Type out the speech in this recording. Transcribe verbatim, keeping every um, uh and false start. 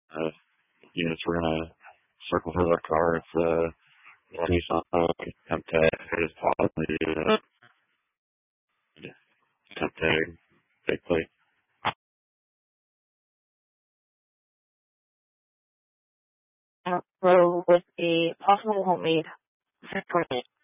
uh, units were gonna circle for their car. It's uh, Nissan temp tag. It is possibly uh, temp tag, fake plate. Uh, so with a possible homemade fake plate,